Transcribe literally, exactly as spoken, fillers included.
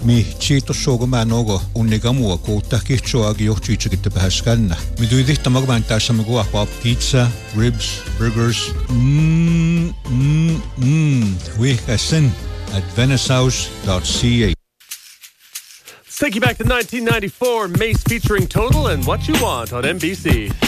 Mi chito sogo manogo unigamua ko takicho agi yochichi gite bahaskanna. Mi duidihta magban tasamago akwa pizza, ribs, burgers. Mmm, mmm, mmm. We hasen at venice house dot c a. Let's take you back to nineteen ninety-four, Mace featuring Total and What You Want on N B C.